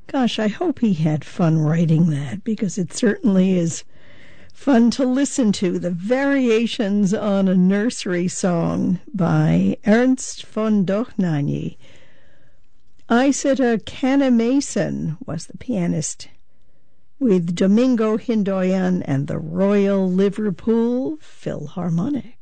Gosh, I hope he had fun writing that, because it certainly is fun to listen to. The Variations on a Nursery Song by Ernst von Dohnanyi. Isata Canna-Mason was the pianist, with Domingo Hindoyan and the Royal Liverpool Philharmonic.